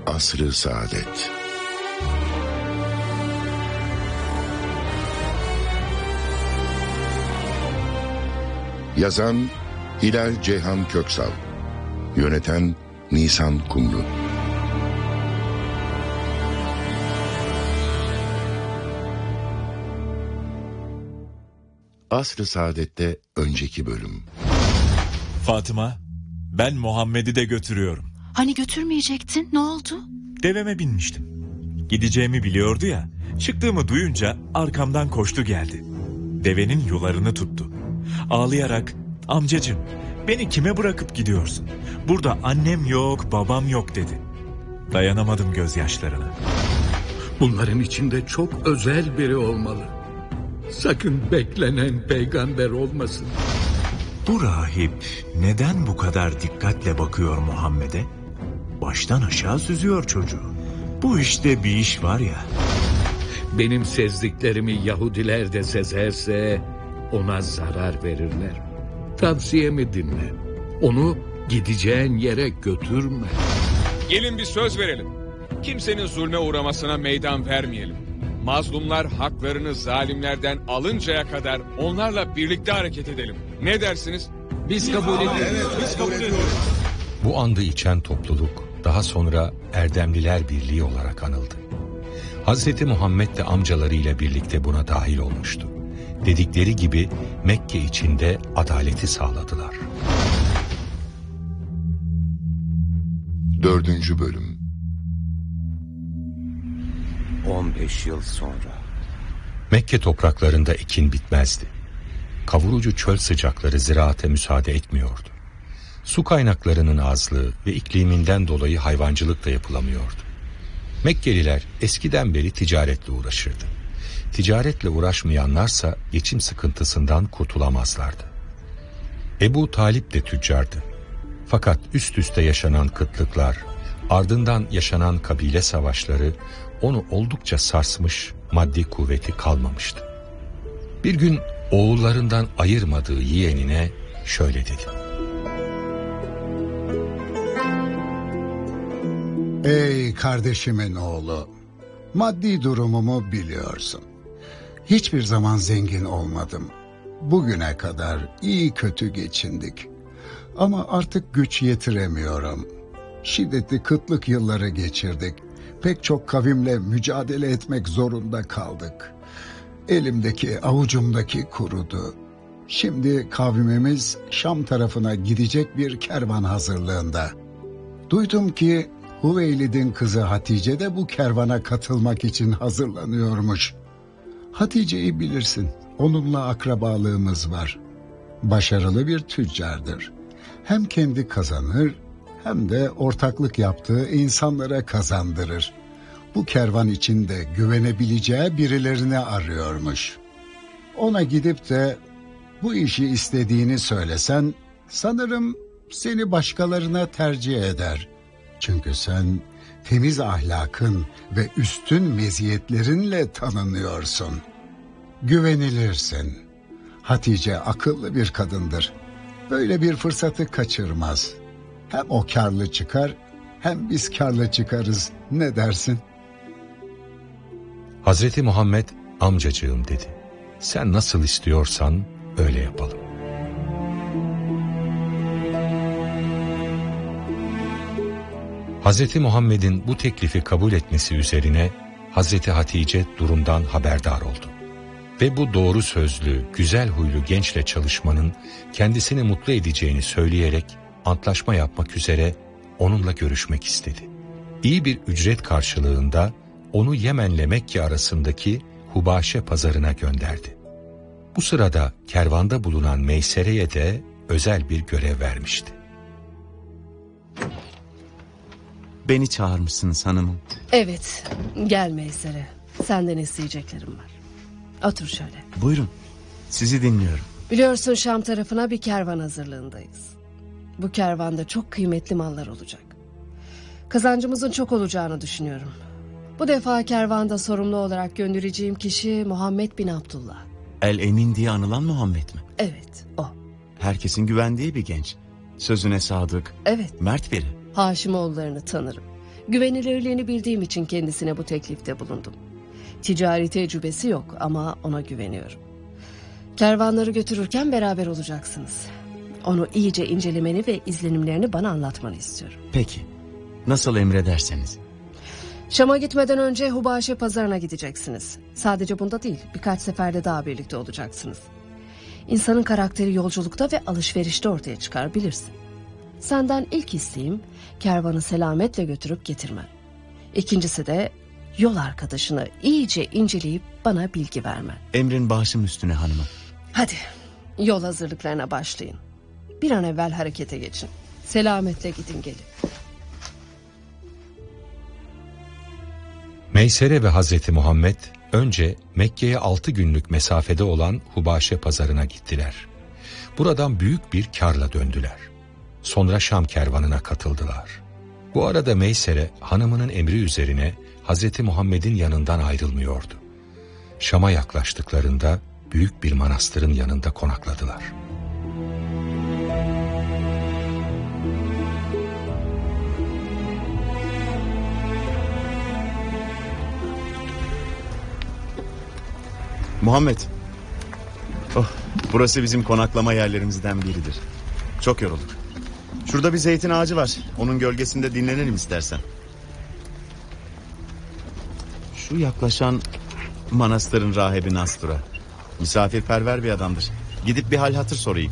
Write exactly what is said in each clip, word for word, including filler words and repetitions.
Asr-ı Saadet. Yazan Hilal Ceyhan Köksal, yöneten Nisan Kumru. Asr-ı Saadet'te önceki bölüm. Fatıma, ben Muhammed'i de götürüyorum. Hani götürmeyecektin, ne oldu? Deveme binmiştim. Gideceğimi biliyordu ya, çıktığımı duyunca arkamdan koştu geldi. Devenin yularını tuttu. Ağlayarak, amcacığım beni kime bırakıp gidiyorsun? Burada annem yok, babam yok dedi. Dayanamadım gözyaşlarına. Bunların içinde çok özel biri olmalı. Sakın beklenen peygamber olmasın. Bu rahip neden bu kadar dikkatle bakıyor Muhammed'e? Baştan aşağı süzüyor çocuğu. Bu işte bir iş var ya. Benim sezdiklerimi Yahudiler de sezerse ona zarar verirler. Tavsiyemi dinle. Onu gideceğin yere götürme. Gelin bir söz verelim. Kimsenin zulme uğramasına meydan vermeyelim. Mazlumlar haklarını zalimlerden alıncaya kadar onlarla birlikte hareket edelim. Ne dersiniz? Biz kabul ediyoruz. Evet, biz kabul ediyoruz. Bu andı içen topluluk daha sonra Erdemliler Birliği olarak anıldı. Hazreti Muhammed de amcalarıyla birlikte buna dahil olmuştu. Dedikleri gibi Mekke içinde adaleti sağladılar. Dördüncü bölüm. on beş yıl sonra. Mekke topraklarında ekin bitmezdi. Kavurucu çöl sıcakları ziraate müsaade etmiyordu. Su kaynaklarının azlığı ve ikliminden dolayı hayvancılık da yapılamıyordu. Mekkeliler eskiden beri ticaretle uğraşırdı. Ticaretle uğraşmayanlarsa geçim sıkıntısından kurtulamazlardı. Ebu Talip de tüccardı. Fakat üst üste yaşanan kıtlıklar, ardından yaşanan kabile savaşları onu oldukça sarsmış, maddi kuvveti kalmamıştı. Bir gün oğullarından ayırmadığı yeğenine şöyle dedi. Ey kardeşimin oğlu, maddi durumumu biliyorsun. Hiçbir zaman zengin olmadım. Bugüne kadar iyi kötü geçindik. Ama artık güç yetiremiyorum. Şiddetli kıtlık yılları geçirdik. Pek çok kavimle mücadele etmek zorunda kaldık. Elimdeki, avucumdaki kurudu. Şimdi kavmimiz Şam tarafına gidecek bir kervan hazırlığında. Duydum ki Hüveylid'in kızı Hatice de bu kervana katılmak için hazırlanıyormuş. Hatice'yi bilirsin, onunla akrabalığımız var. Başarılı bir tüccardır. Hem kendi kazanır hem de ortaklık yaptığı insanlara kazandırır. Bu kervan içinde güvenebileceği birilerini arıyormuş. Ona gidip de bu işi istediğini söylesen sanırım seni başkalarına tercih eder. Çünkü sen temiz ahlakın ve üstün meziyetlerinle tanınıyorsun. Güvenilirsin. Hatice akıllı bir kadındır. Böyle bir fırsatı kaçırmaz. Hem o karlı çıkar hem biz karlı çıkarız. Ne dersin? Hazreti Muhammed amcacığım dedi. Sen nasıl istiyorsan öyle yapalım. Hazreti Muhammed'in bu teklifi kabul etmesi üzerine Hazreti Hatice durumdan haberdar oldu. Ve bu doğru sözlü, güzel huylu gençle çalışmanın kendisini mutlu edeceğini söyleyerek antlaşma yapmak üzere onunla görüşmek istedi. İyi bir ücret karşılığında onu Yemen'le Mekke arasındaki Hubaşe pazarına gönderdi. Bu sırada kervanda bulunan Meysere'ye de özel bir görev vermişti. Beni çağırmışsınız hanımım. Evet, gel Meysere. Senden isteyeceklerim var. Otur şöyle. Buyurun, sizi dinliyorum. Biliyorsun Şam tarafına bir kervan hazırlığındayız. Bu kervanda çok kıymetli mallar olacak. Kazancımızın çok olacağını düşünüyorum. Bu defa kervanda sorumlu olarak göndereceğim kişi Muhammed bin Abdullah. El Emin diye anılan Muhammed mi? Evet, o. Herkesin güvendiği bir genç. Sözüne sadık, Evet. mert biri. Haşimoğullarını tanırım. Güvenilirliğini bildiğim için kendisine bu teklifte bulundum. Ticari tecrübesi yok ama ona güveniyorum. Kervanları götürürken beraber olacaksınız. Onu iyice incelemeni ve izlenimlerini bana anlatmanı istiyorum. Peki. Nasıl emrederseniz. Şam'a gitmeden önce Hubaşe pazarına gideceksiniz. Sadece bunda değil, birkaç seferde daha birlikte olacaksınız. İnsanın karakteri yolculukta ve alışverişte ortaya çıkar, bilirsin. Senden ilk isteğim kervanı selametle götürüp getirmen. İkincisi de yol arkadaşını iyice inceleyip bana bilgi vermen. Emrin başım üstüne hanımım. Hadi yol hazırlıklarına başlayın. Bir an evvel harekete geçin. Selametle gidin gelin. Meysere ve Hazreti Muhammed önce Mekke'ye altı günlük mesafede olan Hubaşe pazarına gittiler. Buradan büyük bir karla döndüler. Sonra Şam kervanına katıldılar. Bu arada Meysere hanımının emri üzerine Hazreti Muhammed'in yanından ayrılmıyordu. Şam'a yaklaştıklarında büyük bir manastırın yanında konakladılar. Muhammed. Oh, burası bizim konaklama yerlerimizden biridir. Çok yorulduk. Şurada bir zeytin ağacı var. Onun gölgesinde dinlenelim istersen. Şu yaklaşan manastırın rahibi Nastura. Misafirperver bir adamdır. Gidip bir hal hatır sorayım.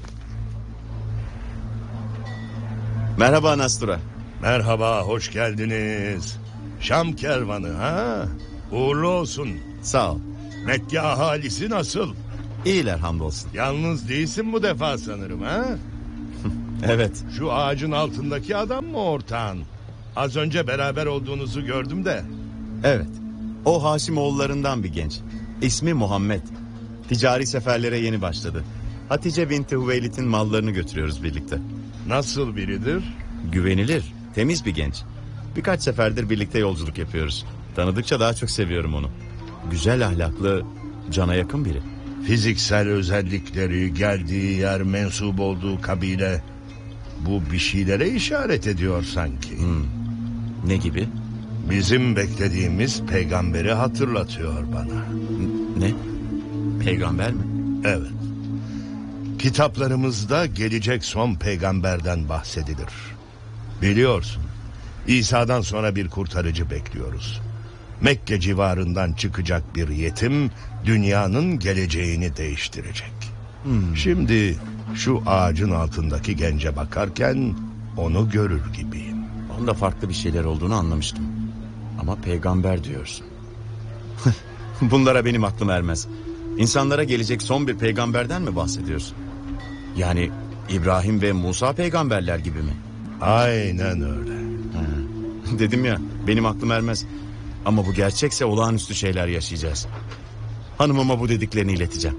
Merhaba Nastura. Merhaba, hoş geldiniz. Şam kervanı ha? Uğurlu olsun. Sağ ol. Mekke ahalisi nasıl? İyiler hamdolsun. Yalnız değilsin bu defa sanırım ha? Evet. Şu ağacın altındaki adam mı ortağın? Az önce beraber olduğunuzu gördüm de. Evet. O Haşimoğullarından bir genç. İsmi Muhammed. Ticari seferlere yeni başladı. Hatice binti Hüveylit'in mallarını götürüyoruz birlikte. Nasıl biridir? Güvenilir, temiz bir genç. Birkaç seferdir birlikte yolculuk yapıyoruz. Tanıdıkça daha çok seviyorum onu. Güzel ahlaklı, cana yakın biri. Fiziksel özellikleri, geldiği yer, mensup olduğu kabile... Bu bir şeylere işaret ediyor sanki. Hmm. Ne gibi? Bizim beklediğimiz peygamberi hatırlatıyor bana. Ne? Peygamber mi? Evet. Kitaplarımızda gelecek son peygamberden bahsedilir. Biliyorsun, İsa'dan sonra bir kurtarıcı bekliyoruz. Mekke civarından çıkacak bir yetim dünyanın geleceğini değiştirecek. Hmm. Şimdi şu ağacın altındaki gence bakarken onu görür gibiyim. Onda farklı bir şeyler olduğunu anlamıştım. Ama peygamber diyorsun. Bunlara benim aklım ermez. İnsanlara gelecek son bir peygamberden mi bahsediyorsun? Yani İbrahim ve Musa peygamberler gibi mi? Aynen öyle. Ha. Dedim ya, benim aklım ermez. Ama bu gerçekse olağanüstü şeyler yaşayacağız. Hanımıma bu dediklerini ileteceğim.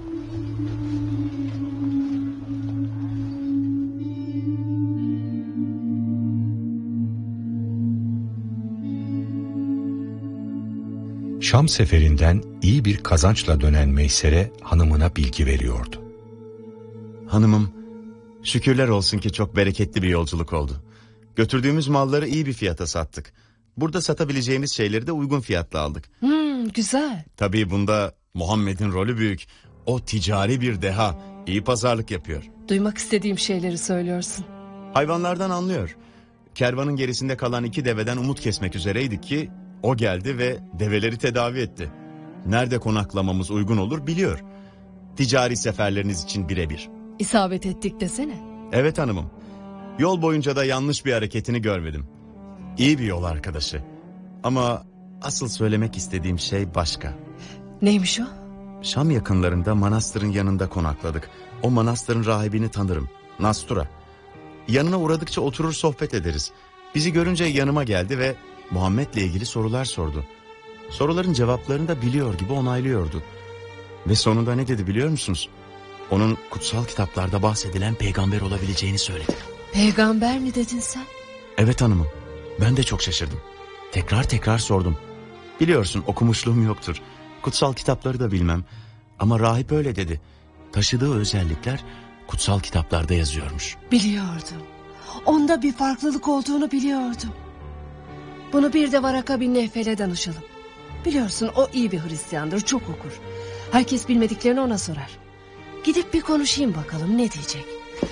Şam seferinden iyi bir kazançla dönen Meysere hanımına bilgi veriyordu. Hanımım, şükürler olsun ki çok bereketli bir yolculuk oldu. Götürdüğümüz malları iyi bir fiyata sattık. Burada satabileceğimiz şeyleri de uygun fiyatla aldık. Hmm, güzel. Tabii bunda Muhammed'in rolü büyük. O ticari bir deha, iyi pazarlık yapıyor. Duymak istediğim şeyleri söylüyorsun. Hayvanlardan anlıyor. Kervanın gerisinde kalan iki deveden umut kesmek üzereydik ki o geldi ve develeri tedavi etti. Nerede konaklamamız uygun olur biliyor. Ticari seferleriniz için birebir. İsabet ettik desene. Evet hanımım. Yol boyunca da yanlış bir hareketini görmedim. İyi bir yol arkadaşı. Ama asıl söylemek istediğim şey başka. Neymiş o? Şam yakınlarında manastırın yanında konakladık. O manastırın rahibini tanırım. Nastura. Yanına uğradıkça oturur sohbet ederiz. Bizi görünce yanıma geldi ve Muhammed'le ilgili sorular sordu. Soruların cevaplarını da biliyor gibi onaylıyordu. Ve sonunda ne dedi biliyor musunuz? Onun kutsal kitaplarda bahsedilen peygamber olabileceğini söyledi. Peygamber mi dedin sen? Evet hanımım. Ben de çok şaşırdım. Tekrar tekrar sordum. Biliyorsun okumuşluğum yoktur. Kutsal kitapları da bilmem. Ama rahip öyle dedi. Taşıdığı özellikler kutsal kitaplarda yazıyormuş. Biliyordum. Onda bir farklılık olduğunu biliyordum. Bunu bir de Varaka bin Neffel'e danışalım. Biliyorsun o iyi bir Hristiyandır, çok okur. Herkes bilmediklerini ona sorar. Gidip bir konuşayım bakalım ne diyecek.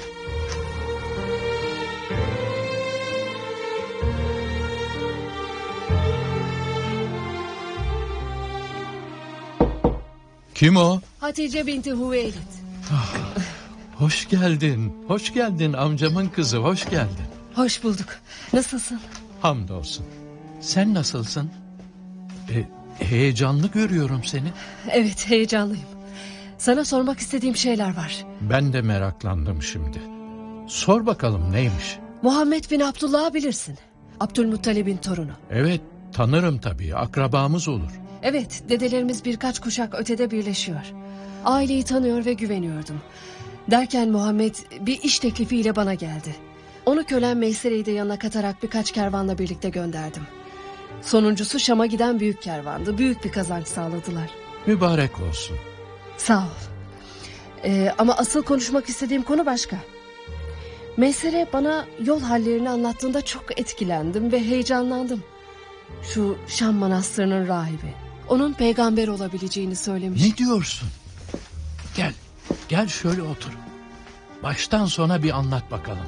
Kim o? Hatice binti Hüveylid. Ah, hoş geldin, hoş geldin amcamın kızı, hoş geldin. Hoş bulduk. Nasılsın? Hamdolsun. Sen nasılsın? E, heyecanlı görüyorum seni. Evet, heyecanlıyım. Sana sormak istediğim şeyler var. Ben de meraklandım şimdi. Sor bakalım neymiş? Muhammed bin Abdullah'ı bilirsin. Abdülmuttalib'in torunu. Evet, tanırım tabii, akrabamız olur. Evet, dedelerimiz birkaç kuşak ötede birleşiyor. Aileyi tanıyor ve güveniyordum. Derken Muhammed bir iş teklifiyle bana geldi. Onu kölen Meysere'yi de yanına katarak birkaç kervanla birlikte gönderdim. Sonuncusu Şam'a giden büyük kervandı. Büyük bir kazanç sağladılar. Mübarek olsun. Sağ ol. Ee, ama asıl konuşmak istediğim konu başka. Meysere bana yol hallerini anlattığında çok etkilendim ve heyecanlandım. Şu Şam Manastırı'nın rahibi, onun peygamber olabileceğini söylemiş. Ne diyorsun? Gel, gel şöyle otur. Baştan sona bir anlat bakalım.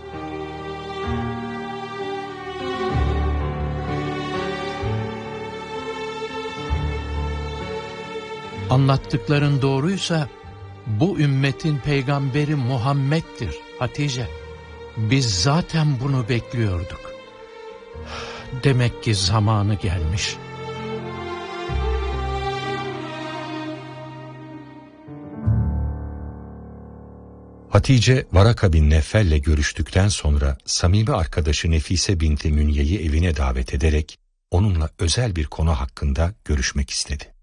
Anlattıkların doğruysa bu ümmetin peygamberi Muhammed'dir Hatice. Biz zaten bunu bekliyorduk. Demek ki zamanı gelmiş. Hatice, Varaka bin Neffel'le görüştükten sonra samimi arkadaşı Nefise binti Münye'yi evine davet ederek onunla özel bir konu hakkında görüşmek istedi.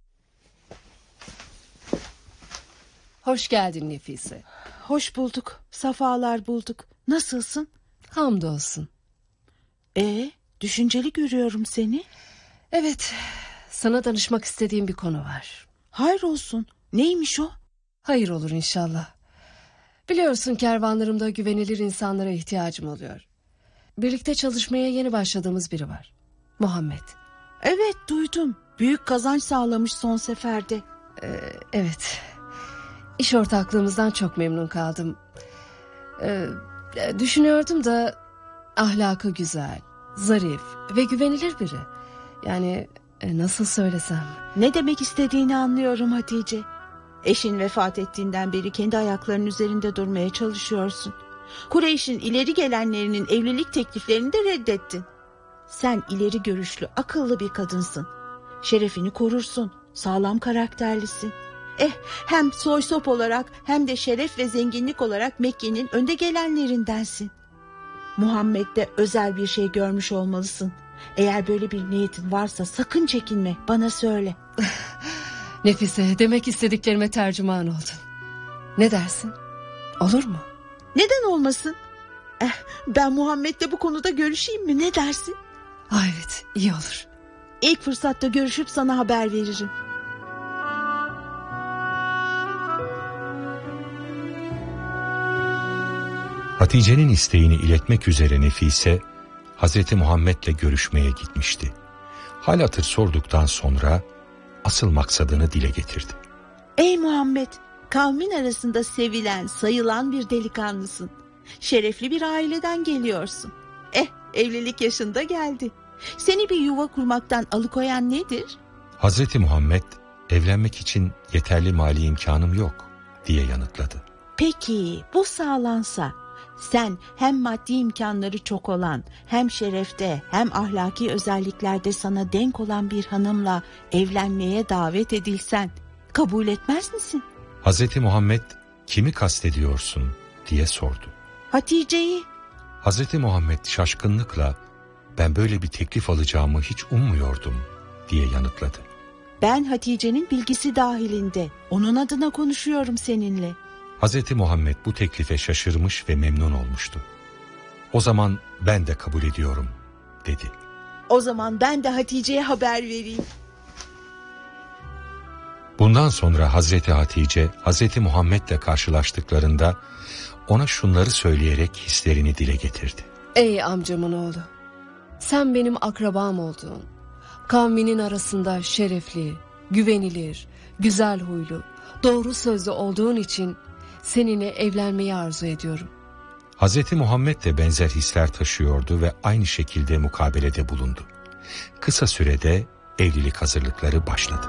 Hoş geldin Nefise. Hoş bulduk, safalar bulduk. Nasılsın? Hamdolsun. Ee, düşünceli görüyorum seni. Evet, sana danışmak istediğim bir konu var. Hayrolsun, neymiş o? Hayır olur inşallah. Biliyorsun kervanlarımda güvenilir insanlara ihtiyacım oluyor. Birlikte çalışmaya yeni başladığımız biri var. Muhammed. Evet, duydum. Büyük kazanç sağlamış son seferde. Ee, evet. İş ortaklığımızdan çok memnun kaldım. Ee, düşünüyordum da ahlakı güzel, zarif ve güvenilir biri. Yani e, nasıl söylesem. Ne demek istediğini anlıyorum Hatice. Eşin vefat ettiğinden beri kendi ayaklarının üzerinde durmaya çalışıyorsun. Kureyş'in ileri gelenlerinin evlilik tekliflerini de reddettin. Sen ileri görüşlü, akıllı bir kadınsın. Şerefini korursun, sağlam karakterlisin. Eh, hem soy sop olarak hem de şeref ve zenginlik olarak Mekke'nin önde gelenlerindensin. Muhammed'de özel bir şey görmüş olmalısın. Eğer böyle bir niyetin varsa sakın çekinme, bana söyle. Nefise, demek istediklerime tercüman oldun. Ne dersin? Olur mu? Neden olmasın? Eh, ben Muhammed'le bu konuda görüşeyim mi? Ne dersin? Ah, evet, iyi olur. İlk fırsatta görüşüp sana haber veririm. Hatice'nin isteğini iletmek üzere Nefise, Hazreti Muhammed'le görüşmeye gitmişti. Hal hatır sorduktan sonra asıl maksadını dile getirdi. Ey Muhammed, kavmin arasında sevilen, sayılan bir delikanlısın. Şerefli bir aileden geliyorsun. Eh, evlilik yaşında geldi. Seni bir yuva kurmaktan alıkoyan nedir? Hazreti Muhammed, evlenmek için yeterli mali imkanım yok diye yanıtladı. Peki, bu sağlansa sen hem maddi imkanları çok olan, hem şerefte, hem ahlaki özelliklerde sana denk olan bir hanımla evlenmeye davet edilsen kabul etmez misin? Hazreti Muhammed, kimi kastediyorsun diye sordu. Hatice'yi. Hazreti Muhammed şaşkınlıkla, ben böyle bir teklif alacağımı hiç ummuyordum diye yanıtladı. Ben Hatice'nin bilgisi dahilinde, onun adına konuşuyorum seninle. Hazreti Muhammed bu teklife şaşırmış ve memnun olmuştu. O zaman ben de kabul ediyorum dedi. O zaman ben de Hatice'ye haber vereyim. Bundan sonra Hazreti Hatice, Hazreti Muhammed'le karşılaştıklarında ona şunları söyleyerek hislerini dile getirdi. Ey amcamın oğlu, Sen benim akrabam olduğun, kavminin arasında şerefli, güvenilir, güzel huylu, doğru sözlü olduğun için seninle evlenmeyi arzu ediyorum. Hazreti Muhammed de benzer hisler taşıyordu ve aynı şekilde mukabelede bulundu. Kısa sürede evlilik hazırlıkları başladı.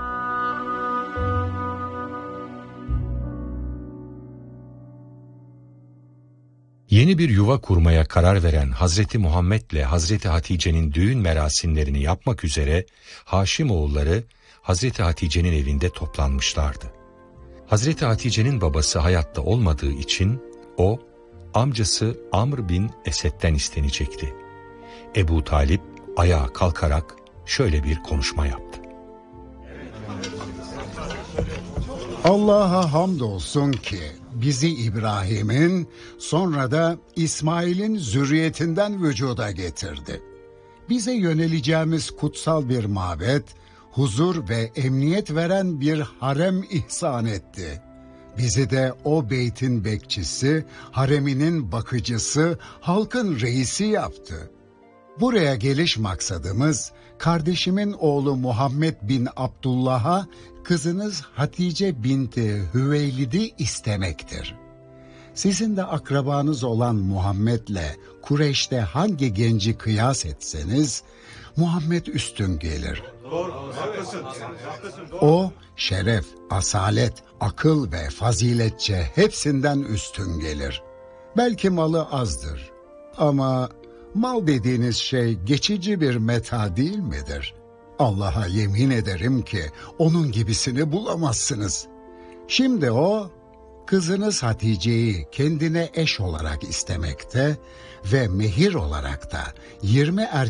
Yeni bir yuva kurmaya karar veren Hazreti Muhammed ile Hazreti Hatice'nin düğün merasimlerini yapmak üzere Haşimoğulları Hazreti Hatice'nin evinde toplanmışlardı. Hazreti Hatice'nin babası hayatta olmadığı için o, amcası Amr bin Esed'den istenecekti. Ebu Talip ayağa kalkarak şöyle bir konuşma yaptı. Allah'a hamdolsun ki bizi İbrahim'in sonra da İsmail'in zürriyetinden vücuda getirdi. Bize yöneleceğimiz kutsal bir mabet, huzur ve emniyet veren bir harem ihsan etti. Bizi de o beytin bekçisi, hareminin bakıcısı, halkın reisi yaptı. Buraya geliş maksadımız, kardeşimin oğlu Muhammed bin Abdullah'a kızınız Hatice binti Hüveylid'i istemektir. Sizin de akrabanız olan Muhammed'le Kureyş'te hangi genci kıyas etseniz, Muhammed üstün gelir. O, şeref, asalet, akıl ve faziletçe hepsinden üstün gelir. Belki malı azdır ama mal dediğiniz şey geçici bir meta değil midir? Allah'a yemin ederim ki onun gibisini bulamazsınız. Şimdi o, kızınız Hatice'yi kendine eş olarak istemekte ve mehir olarak da yirmi erkek